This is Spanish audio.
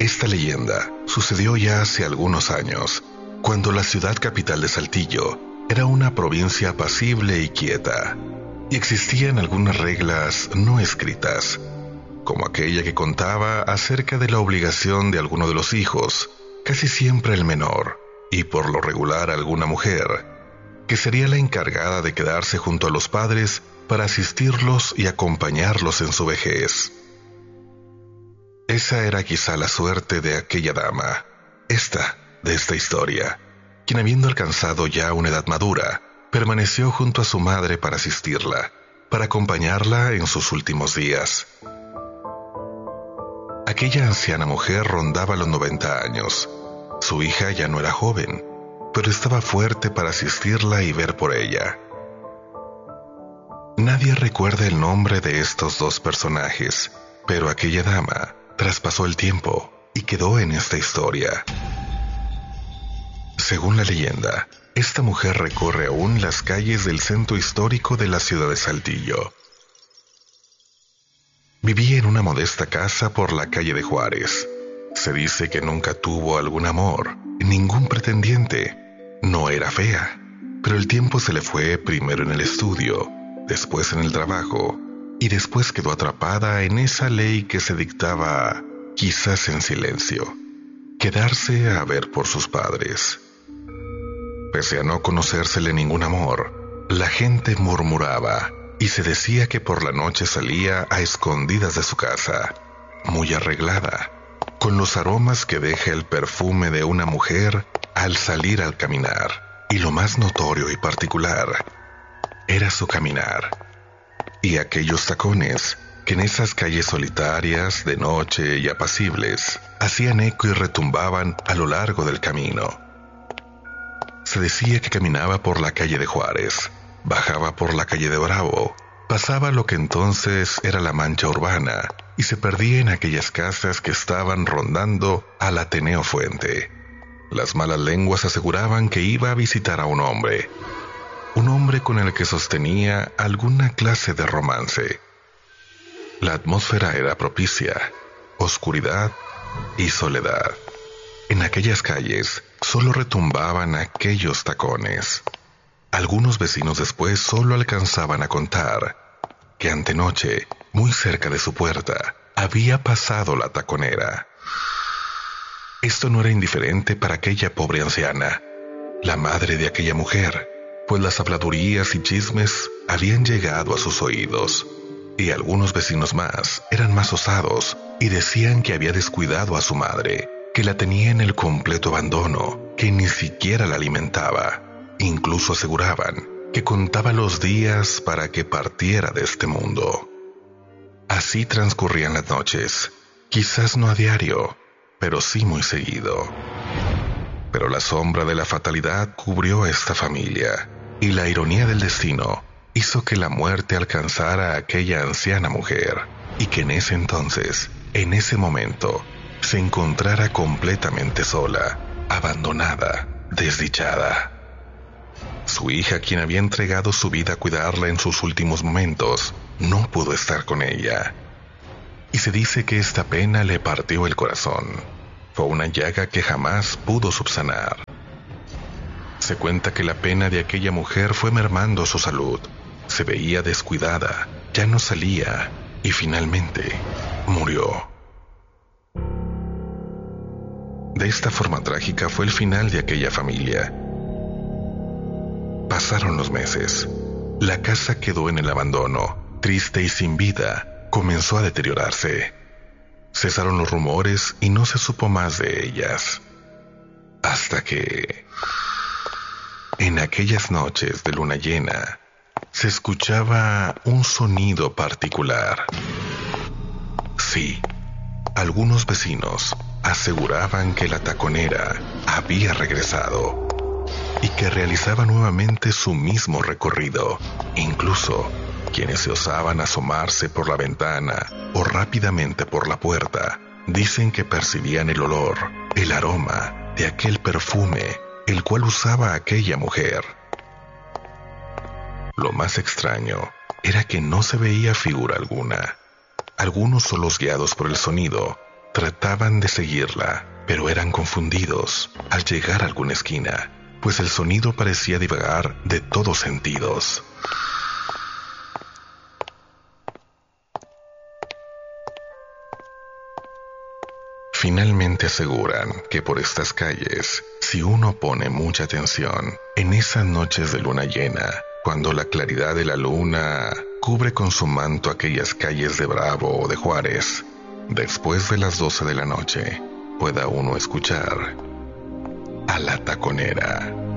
Esta leyenda sucedió ya hace algunos años, cuando la ciudad capital de Saltillo era una provincia apacible y quieta, y existían algunas reglas no escritas, como aquella que contaba acerca de la obligación de alguno de los hijos, casi siempre el menor, y por lo regular alguna mujer, que sería la encargada de quedarse junto a los padres para asistirlos y acompañarlos en su vejez. Esa era quizá la suerte de aquella dama, de esta historia, quien habiendo alcanzado ya una edad madura, permaneció junto a su madre para asistirla, para acompañarla en sus últimos días. Aquella anciana mujer rondaba los 90 años. Su hija ya no era joven, pero estaba fuerte para asistirla y ver por ella. Nadie recuerda el nombre de estos dos personajes, pero aquella dama traspasó el tiempo y quedó en esta historia. Según la leyenda, esta mujer recorre aún las calles del centro histórico de la ciudad de Saltillo. Vivía en una modesta casa por la calle de Juárez. Se dice que nunca tuvo algún amor, ningún pretendiente. No era fea, pero el tiempo se le fue primero en el estudio, después en el trabajo, y después quedó atrapada en esa ley que se dictaba, quizás en silencio, quedarse a ver por sus padres. Pese a no conocérsele ningún amor, la gente murmuraba y se decía que por la noche salía a escondidas de su casa, muy arreglada, con los aromas que deja el perfume de una mujer al salir al caminar, y lo más notorio y particular era su caminar, y aquellos tacones que en esas calles solitarias de noche y apacibles hacían eco y retumbaban a lo largo del camino. Se decía que caminaba por la calle de Juárez, bajaba por la calle de Bravo, pasaba lo que entonces era la mancha urbana y se perdía en aquellas casas que estaban rondando al Ateneo Fuente. Las malas lenguas aseguraban que iba a visitar a un hombre con el que sostenía alguna clase de romance. La atmósfera era propicia, oscuridad y soledad. En aquellas calles solo retumbaban aquellos tacones. Algunos vecinos después solo alcanzaban a contar que antenoche, muy cerca de su puerta, había pasado la taconera. Esto no era indiferente para aquella pobre anciana, la madre de aquella mujer, pues las habladurías y chismes habían llegado a sus oídos, y algunos vecinos más eran más osados y decían que había descuidado a su madre, que la tenía en el completo abandono, que ni siquiera la alimentaba. Incluso aseguraban que contaba los días para que partiera de este mundo. Así transcurrían las noches, quizás no a diario, pero sí muy seguido. Pero la sombra de la fatalidad cubrió a esta familia, y la ironía del destino hizo que la muerte alcanzara a aquella anciana mujer, y que en ese entonces, en ese momento, se encontrara completamente sola, abandonada, desdichada. Su hija, quien había entregado su vida a cuidarla en sus últimos momentos, no pudo estar con ella. Y se dice que esta pena le partió el corazón. Fue una llaga que jamás pudo subsanar. Se cuenta que la pena de aquella mujer fue mermando su salud. Se veía descuidada, ya no salía y finalmente murió. De esta forma trágica fue el final de aquella familia. Pasaron los meses. La casa quedó en el abandono, triste y sin vida, comenzó a deteriorarse. Cesaron los rumores y no se supo más de ellas. Hasta que, en aquellas noches de luna llena, se escuchaba un sonido particular. Sí, algunos vecinos aseguraban que la taconera había regresado y que realizaba nuevamente su mismo recorrido. Incluso quienes se osaban asomarse por la ventana o rápidamente por la puerta, dicen que percibían el olor, el aroma de aquel perfume, el cual usaba aquella mujer. Lo más extraño era que no se veía figura alguna. Algunos, solos guiados por el sonido, Trataban de seguirla, pero eran confundidos al llegar a alguna esquina, pues el sonido parecía divagar de todos sentidos. Finalmente aseguran que por estas calles, si uno pone mucha atención, en esas noches de luna llena, cuando la claridad de la luna cubre con su manto aquellas calles de Bravo o de Juárez, después de las 12 de la noche, pueda uno escuchar a La Taconera.